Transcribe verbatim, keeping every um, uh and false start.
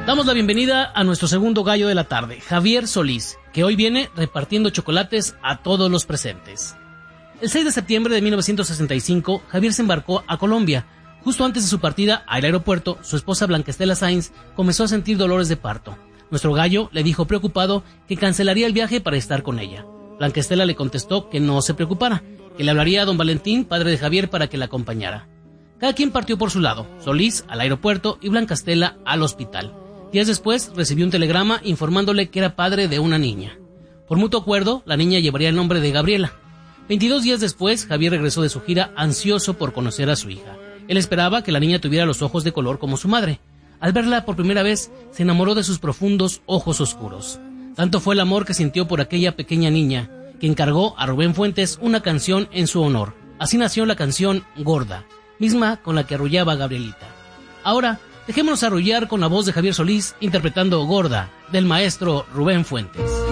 Damos la bienvenida a nuestro segundo gallo de la tarde, Javier Solís, que hoy viene repartiendo chocolates a todos los presentes. El seis de septiembre de mil novecientos sesenta y cinco, Javier se embarcó a Colombia. Justo antes de su partida al aeropuerto, su esposa Blanca Estela Sáenz comenzó a sentir dolores de parto. Nuestro gallo le dijo preocupado que cancelaría el viaje para estar con ella. Blanca Estela le contestó que no se preocupara, que le hablaría a don Valentín, padre de Javier, para que la acompañara. Cada quien partió por su lado, Solís al aeropuerto y Blanca Estela al hospital. Días después recibió un telegrama informándole que era padre de una niña. Por mutuo acuerdo, la niña llevaría el nombre de Gabriela. veintidós días después, Javier regresó de su gira ansioso por conocer a su hija. Él esperaba que la niña tuviera los ojos de color como su madre. Al verla por primera vez, se enamoró de sus profundos ojos oscuros. Tanto fue el amor que sintió por aquella pequeña niña, que encargó a Rubén Fuentes una canción en su honor. Así nació la canción Gorda, misma con la que arrullaba a Gabrielita. Ahora, dejémonos arrullar con la voz de Javier Solís interpretando Gorda, del maestro Rubén Fuentes.